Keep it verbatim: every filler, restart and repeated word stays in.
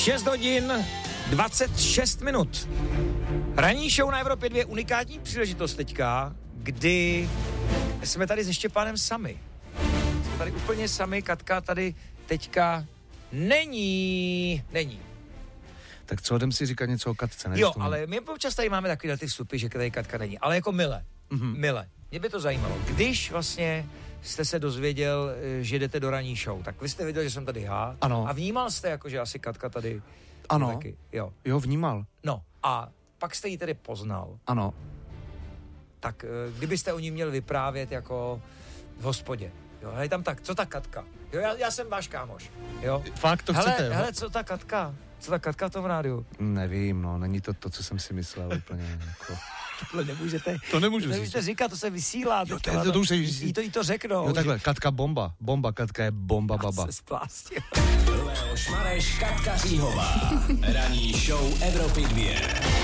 šest hodin dvacet šest minut. Ranní show na Evropě dva, unikátní příležitost teďka, kdy jsme tady se Štěpánem sami. Jsme tady úplně sami, Katka tady teďka není, není. Tak co, jdem si říkat něco o Katce, ne? Jo, ale my občas tady máme takový ty vstupy, že tady Katka není, ale jako mile, mm-hmm. mile. Mě by to zajímalo, když vlastně jste se dozvěděl, že jdete do ranní show, tak vy jste viděl, že jsem tady já. Ano. A vnímal jste, jako, že asi Katka tady ano. taky. Jo. jo, vnímal. No a pak jste ji tedy poznal. Ano. Tak kdybyste o ní měl vyprávět jako v hospodě. Jo, hej, tam tak, co ta Katka? Jo, já, já jsem váš kámoš. Jo. Fakt to hele, chcete? Hele, co ta Katka? Co ta Katka v tom rádiu? Nevím, no, není to to, co jsem si myslel úplně. Jako... Tohle nemůžete, to nemůžu to nemůžete říkat, to se vysílá. Jo, to, to, to už se vysílá. Jí to, jí to řeknou. Jo, takhle, Katka bomba. Bomba, Katka je bomba, baba. Já se splástil. Leoš Mareš, Katka Říhová. Ranní show Evropy dva.